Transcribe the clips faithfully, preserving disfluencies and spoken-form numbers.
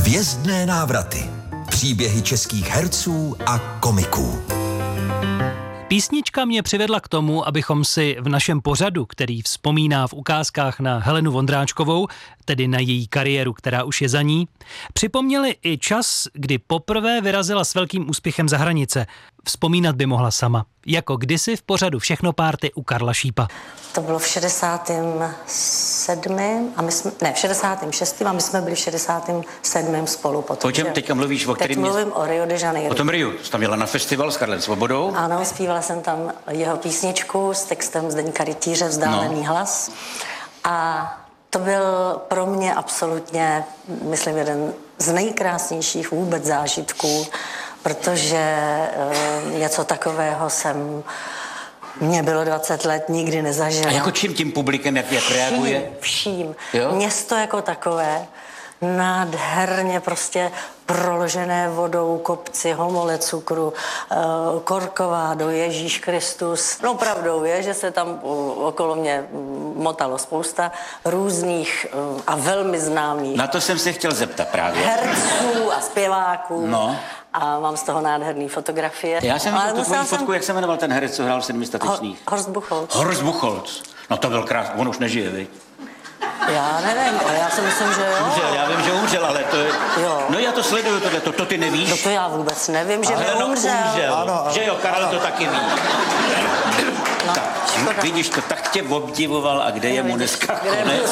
Hvězdné návraty. Příběhy českých herců a komiků. Písnička mě přivedla k tomu, abychom si v našem pořadu, který vzpomíná v ukázkách na Helenu Vondráčkovou, tedy na její kariéru, která už je za ní, připomněli i čas, kdy poprvé vyrazila s velkým úspěchem za hranice. Vzpomínat by mohla sama, jako kdysi v pořadu Všechno párty u Karla Šípa. To bylo v šedesátém sedmém a my jsme, ne, v šedesátém šestém a my jsme byli v šedesátém sedmém spolu potom. O čem teďka mluvíš? O Teď mluvím mě... o Rio de Janeiro. O tom Riu. Jsi tam jela na festival s Karlem Svobodou? Ano, zpívala jsem tam jeho písničku s textem Zdeňka Rytíře Vzdálený no. hlas. A to byl pro mě absolutně, myslím, jeden z nejkrásnějších vůbec zážitků, protože e, něco takového jsem... Mně bylo dvacet let, nikdy nezažila. A jako čím tím publikem, jak, jak reaguje? Vším, vším. Město jako takové, nádherně prostě proložené vodou, kopci, homole cukru, Korkovado, Ježíš Kristus. No pravdou je, že se tam okolo mě motalo spousta různých a velmi známých. Na to jsem se chtěl zeptat právě. Herců a zpěváků. No. A mám z toho nádherný fotografie. Já jsem viděl tu tvoji fotku, jsem... jak se jmenoval ten herec, co hrál v Sedmi statečných. Horst Buchholz. Horst Buchholz. No to byl krásný, on už nežije, viď? Já nevím, ale já si myslím, že jo. Umřel, já vím, že umřel, ale to je... Jo. No já to sleduju, tohle, to, to ty nevíš? No to já vůbec nevím, že ale mi no, umřel. umřel. Ano, ano, že jo, Karel ano. To taky ví. No, tak, vidíš to, tak tě obdivoval a kde je mu dneska konec?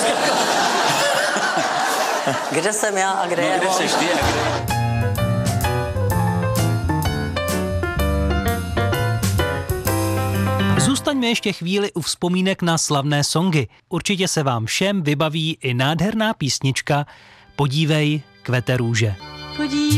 Kde jsem já a kde no, je kde on? Seš ty a kde... Zůstaňme ještě chvíli u vzpomínek na slavné songy. Určitě se vám všem vybaví i nádherná písnička Podívej, kvete růže. Podívej.